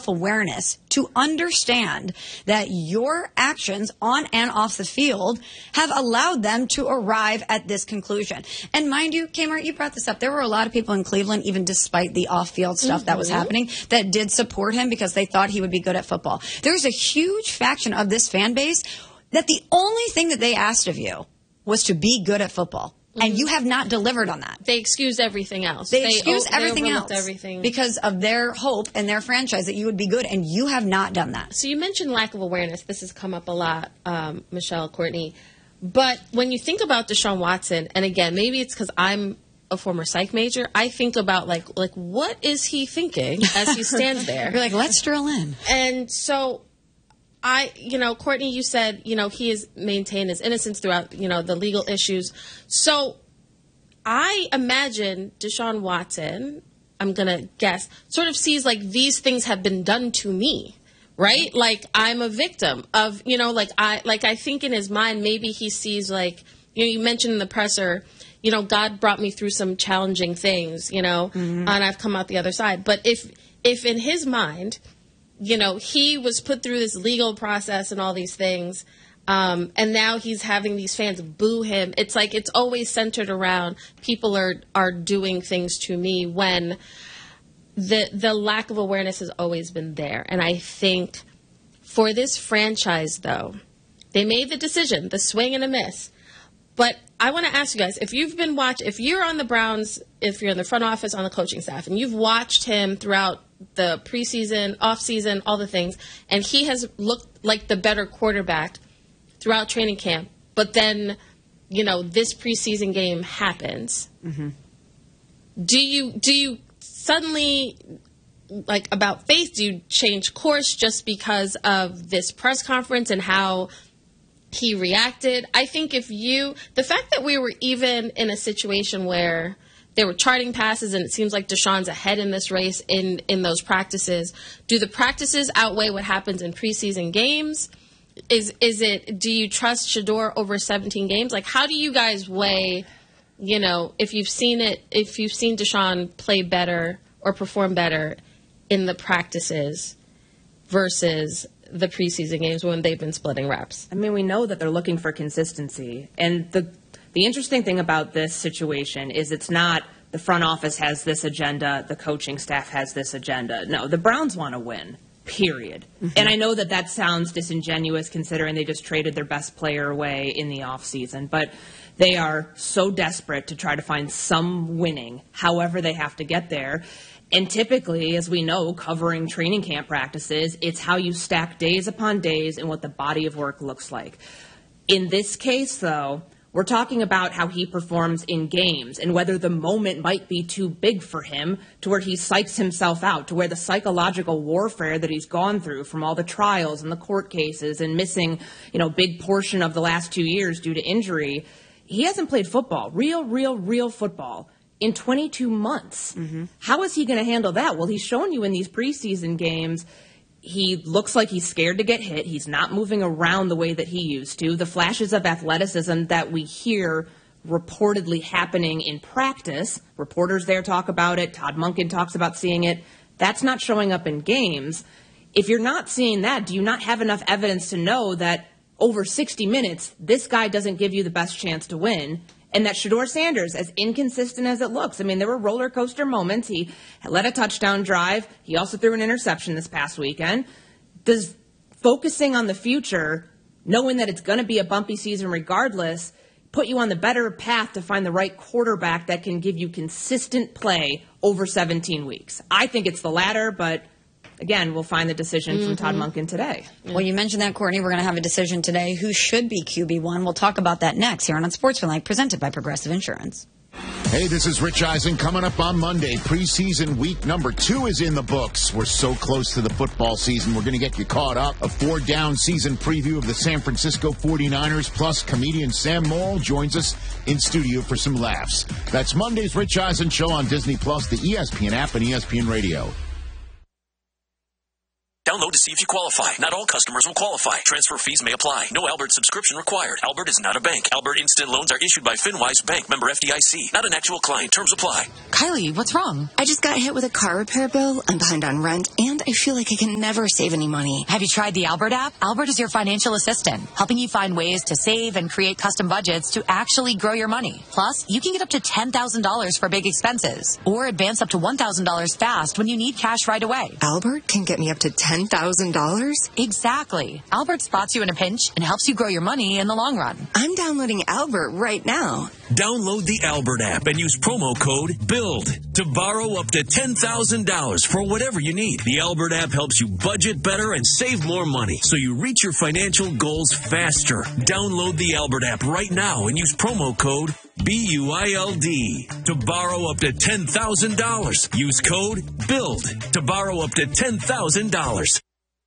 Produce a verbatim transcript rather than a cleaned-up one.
self-awareness to understand that your actions on and off the field have allowed them to arrive at this conclusion. And mind you, Kmart, you brought this up. There were a lot of people in Cleveland, even despite the off-field stuff mm-hmm. that was happening, that did support him because they thought he would be good at football. There's a huge faction of this fan base that the only thing that they asked of you was to be good at football. And you have not delivered on that. They excuse everything else. They excuse they, everything they else everything. because of their hope and their franchise that you would be good, and you have not done that. So you mentioned lack of awareness. This has come up a lot, um, Michelle, Courtney. But when you think about Deshaun Watson, and again, maybe it's because I'm a former psych major, I think about, like, like what is he thinking as he stands there? You're like, let's drill in. And so... I, you know, Courtney, you said, you know, he has maintained his innocence throughout, you know, the legal issues. So I imagine Deshaun Watson, I'm going to guess, sort of sees like these things have been done to me, right? Like I'm a victim of, you know, like I, like I think in his mind, maybe he sees like, you know, you mentioned in the presser, you know, God brought me through some challenging things, you know, mm-hmm. and I've come out the other side. But if, if in his mind, you know, he was put through this legal process and all these things, um, and now he's having these fans boo him. It's like it's always centered around people are are doing things to me when the the lack of awareness has always been there. And I think for this franchise, though, they made the decision, the swing and a miss. But I want to ask you guys, if you've been watch, if you're on the Browns, if you're in the front office, on the coaching staff, and you've watched him throughout the preseason, off-season, all the things, and he has looked like the better quarterback throughout training camp, but then, you know, this preseason game happens. Mm-hmm. Do you do you suddenly, like, about faith, do you change course just because of this press conference and how he reacted? I think if you, the fact that we were even in a situation where they were charting passes, and it seems like Deshaun's ahead in this race in, in those practices. Do the practices outweigh what happens in preseason games? Is is it? Do you trust Shedeur over seventeen games? Like, how do you guys weigh? You know, if you've seen it, if you've seen Deshaun play better or perform better in the practices versus the preseason games when they've been splitting reps. I mean, we know that they're looking for consistency, and the. The interesting thing about this situation is it's not the front office has this agenda, the coaching staff has this agenda. No, the Browns want to win, period. Mm-hmm. And I know that that sounds disingenuous considering they just traded their best player away in the offseason, but they are so desperate to try to find some winning, however they have to get there. And typically, as we know, covering training camp practices, it's how you stack days upon days and what the body of work looks like. In this case, though, we're talking about how he performs in games and whether the moment might be too big for him to where he psychs himself out, to where the psychological warfare that he's gone through from all the trials and the court cases and missing, you know, big portion of the last two years due to injury. He hasn't played football, real, real, real football, in twenty-two months. Mm-hmm. How is he going to handle that? Well, he's shown you in these preseason games he looks like he's scared to get hit. He's not moving around the way that he used to. The flashes of athleticism that we hear reportedly happening in practice, reporters there talk about it, Todd Monken talks about seeing it, that's not showing up in games. If you're not seeing that, do you not have enough evidence to know that over sixty minutes, this guy doesn't give you the best chance to win? And that Shedeur Sanders, as inconsistent as it looks, I mean, there were roller coaster moments. He led a touchdown drive. He also threw an interception this past weekend. Does focusing on the future, knowing that it's going to be a bumpy season regardless, put you on the better path to find the right quarterback that can give you consistent play over seventeen weeks? I think it's the latter, but again, we'll find the decision mm-hmm. from Todd Monken today. Well, you mentioned that, Courtney. We're going to have a decision today. Who should be Q B one? We'll talk about that next here on Unsportsmanlike, presented by Progressive Insurance. Hey, this is Rich Eisen. Coming up on Monday, preseason week number two is in the books. We're so close to the football season. We're going to get you caught up. A four-down season preview of the San Francisco forty-niners, plus comedian Sam Morrill joins us in studio for some laughs. That's Monday's Rich Eisen Show on Disney Plus, the E S P N app, and E S P N Radio. Download to see if you qualify. Not all customers will qualify. Transfer fees may apply. No Albert subscription required. Albert is not a bank. Albert Instant Loans are issued by FinWise Bank, member F D I C. Not an actual client. Terms apply. Kylie, what's wrong? I just got hit with a car repair bill. I'm behind on rent, and I feel like I can never save any money. Have you tried the Albert app? Albert is your financial assistant, helping you find ways to save and create custom budgets to actually grow your money. Plus, you can get up to ten thousand dollars for big expenses, or advance up to one thousand dollars fast when you need cash right away. Albert can get me up to ten thousand dollars? Exactly. Albert spots you in a pinch and helps you grow your money in the long run. I'm downloading Albert right now. Download the Albert app and use promo code BUILD to borrow up to ten thousand dollars for whatever you need. The Albert app helps you budget better and save more money so you reach your financial goals faster. Download the Albert app right now and use promo code B U I L D to borrow up to ten thousand dollars. Use code BUILD to borrow up to ten thousand dollars.